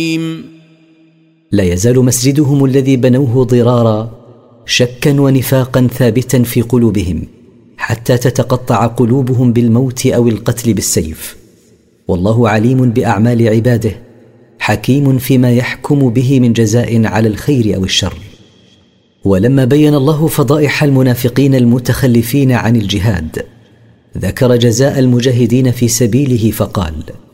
لا يزال مسجدهم الذي بنوه ضرارا شكا ونفاقا ثابتا في قلوبهم حتى تتقطع قلوبهم بالموت أو القتل بالسيف. والله عليم بأعمال عباده حكيم فيما يحكم به من جزاء على الخير أو الشر. ولما بين الله فضائح المنافقين المتخلفين عن الجهاد ذكر جزاء المجاهدين في سبيله فقال: